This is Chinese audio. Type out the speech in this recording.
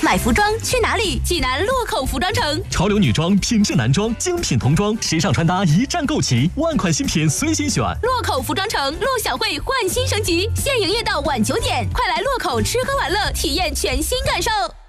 买服装去哪里？济南洛口服装城。 潮流女装、品质男装、精品童装，时尚穿搭一站购齐，万款新品随心选。 洛口服装城陆小慧焕新升级，现营业到晚9点，快来洛口吃喝玩乐，体验全新感受。